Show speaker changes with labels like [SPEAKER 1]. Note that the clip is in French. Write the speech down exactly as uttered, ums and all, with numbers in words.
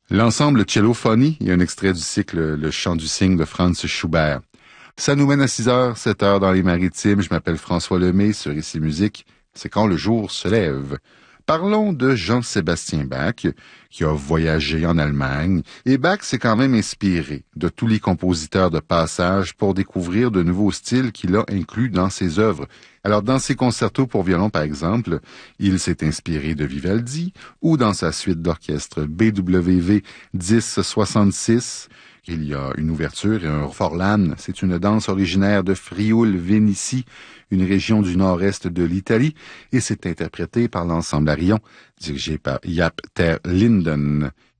[SPEAKER 1] L'ensemble Cellophonie est un extrait du cycle Le chant du cygne de Franz Schubert. Ça nous mène à six heures, sept heures dans les maritimes. Je m'appelle François Lemay sur Ici Musique. C'est quand le jour se lève. Parlons de Jean-Sébastien Bach, qui a voyagé en Allemagne. Et Bach s'est quand même inspiré de tous les compositeurs de passage pour découvrir de nouveaux styles qu'il a inclus dans ses œuvres. Alors, dans ses concertos pour violon, par exemple, il s'est inspiré de Vivaldi, ou dans sa suite d'orchestre B W V dix soixante-six, il y a une ouverture et un forlan. C'est une danse originaire de Frioul-Vénétie, une région du nord-est de l'Italie, et c'est interprété par l'ensemble Arion, dirigé par Jaap ter Linden.